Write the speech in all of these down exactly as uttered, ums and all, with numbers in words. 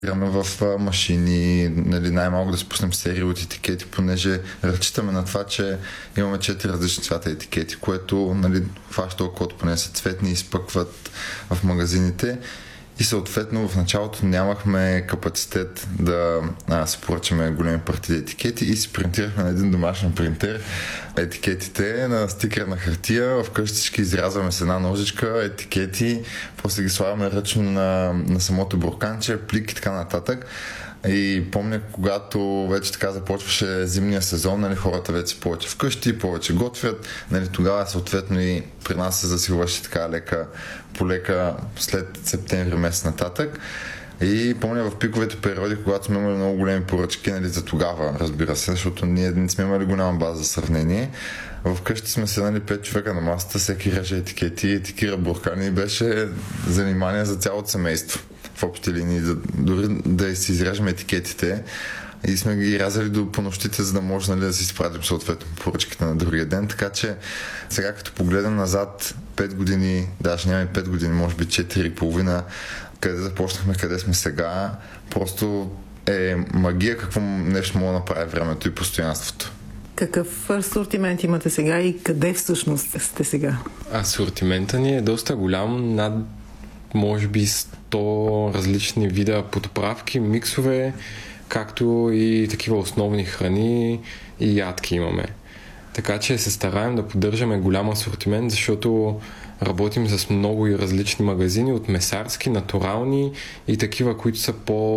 Играме в а, машини, нали, най-малко да спуснем серии от етикети, понеже разчитаме на това, че имаме четири различни цвята етикети, което, нали, фаща толкова поне са цветни и изпъкват в магазините. И съответно в началото нямахме капацитет да а, си поръчаме големи партии етикети и си принтирахме на един домашен принтер етикетите на стикер на хартия. Вкъщи всички изрязваме с една ножичка етикети, после ги слагаме ръчно на, на самото бурканче, плик и така нататък. И помня, когато вече така започваше зимния сезон, нали, хората вече повече вкъщи, повече готвят, нали, тогава съответно и при нас се засилваше така лека по лека след септември месец нататък. И помня в пиковите периоди, когато сме имали много големи поръчки, нали, за тогава, разбира се, защото ние не сме имали голяма база за сравнение. Вкъщи сме седнали пет човека на масата, всеки реже етикети, етикира буркани и беше занимание за цялото семейство. В общи линии, дори да си изрежем етикетите и сме ги рязали до по нощите, за да може, нали, да си изпратим съответно поръчките на другия ден. Така че сега като погледам назад пет години, даже няма и пет години, може би четири и половина, къде започнахме, къде сме сега, просто е магия какво нещо мога да направи времето и постоянството. Какъв асортимент имате сега и къде всъщност сте сега? Асортимента ни е доста голям, над може би сто различни вида подправки, миксове, както и такива основни храни и ядки имаме. Така че се стараем да поддържаме голям асортимент, защото работим с много и различни магазини, от месарски, натурални и такива, които са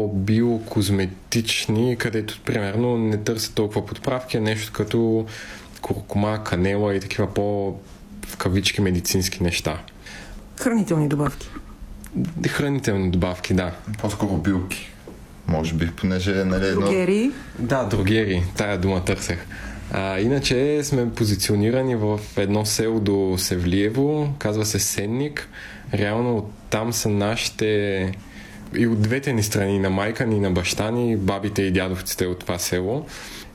по-биокозметични, където примерно не търсят толкова подправки, а нещо като куркума, канела и такива по в кавички медицински неща. Хранителни добавки. Хранителни добавки, да. По-скоро билки, може би, понеже... Нали, другери? Но... Да, другери, тая дума търсех. А, иначе сме позиционирани в едно село до Севлиево, казва се Сенник. Реално там са нашите и от двете ни страни, на майка ни, на баща ни, бабите и дядовците от това село.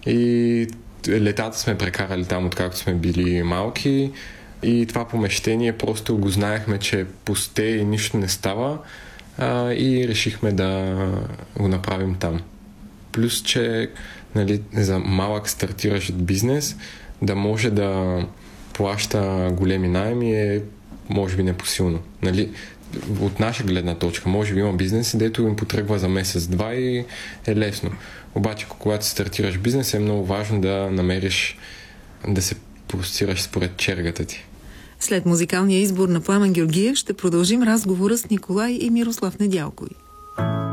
И летата сме прекарали там, откакто сме били малки. И това помещение просто го знаехме, че пусте и нищо не става, а, и решихме да го направим там. Плюс, че, нали, за малък стартиращ бизнес да може да плаща големи наеми е може би непосилно. Нали, от наша гледна точка, може би има бизнеси, дето им потръгва за месец-два и е лесно. Обаче, когато стартираш бизнес, е много важно да намериш да се простираш според чергата ти. След музикалния избор на Пламен Георгиев ще продължим разговора с Николай и Мирослав Недялкови.